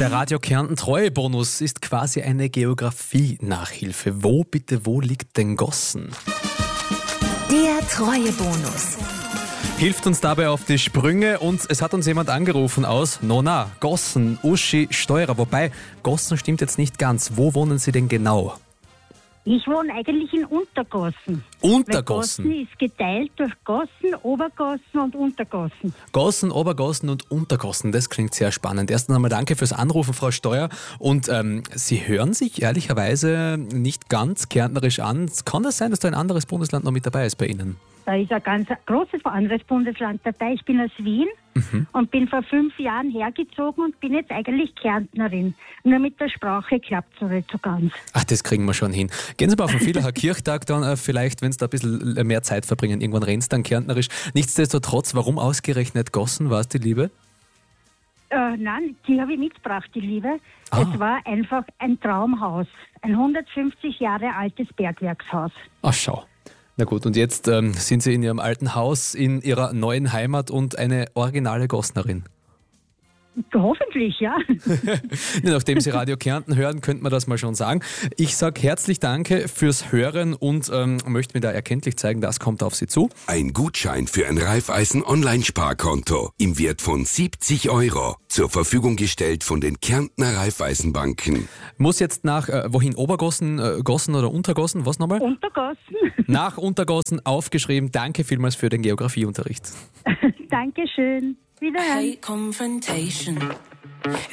Der Radio Kärnten Treuebonus ist quasi eine Geografie-Nachhilfe. Wo liegt denn Gossen? Der Treuebonus. Hilft uns dabei auf die Sprünge und es hat uns jemand angerufen aus Nona, Gossen, Uschi, Steurer. Wobei, Gossen stimmt jetzt nicht ganz. Wo wohnen Sie denn genau? Ich wohne eigentlich in Untergossen. Untergossen? Weil Gossen ist geteilt durch Gossen, Obergossen und Untergossen. Gossen, Obergossen und Untergossen, das klingt sehr spannend. Erst einmal danke fürs Anrufen, Frau Steuer. Und Sie hören sich ehrlicherweise nicht ganz kärntnerisch an. Kann das sein, dass da ein anderes Bundesland noch mit dabei ist bei Ihnen? Da ist ein ganz großes anderes Bundesland dabei. Ich bin aus Wien und bin vor 5 Jahren hergezogen und bin jetzt eigentlich Kärntnerin. Nur mit der Sprache klappt es noch nicht so ganz. Ach, das kriegen wir schon hin. Gehen Sie mal auf den Villacher Kirchtag dann vielleicht, wenn Sie da ein bisschen mehr Zeit verbringen. Irgendwann rennt es dann kärntnerisch. Nichtsdestotrotz, warum ausgerechnet Gossen, war es die Liebe? Nein, die habe ich mitgebracht, die Liebe. Es war einfach ein Traumhaus. Ein 150 Jahre altes Bergwerkshaus. Ach, schau. Na gut, und jetzt sind Sie in Ihrem alten Haus, in Ihrer neuen Heimat und eine originale Gossnerin. Hoffentlich, ja. Nachdem Sie Radio Kärnten hören, könnte man das mal schon sagen. Ich sage herzlich danke fürs Hören und möchte mir da erkenntlich zeigen, das kommt auf Sie zu. Ein Gutschein für ein Raiffeisen-Online-Sparkonto im Wert von 70 € zur Verfügung gestellt von den Kärntner Raiffeisenbanken. Muss jetzt nach, wohin, Obergossen, Gossen oder Untergossen, was nochmal? Untergossen. Nach Untergossen aufgeschrieben. Danke vielmals für den Geografieunterricht. Dankeschön. Wiederhören. Hate confrontation.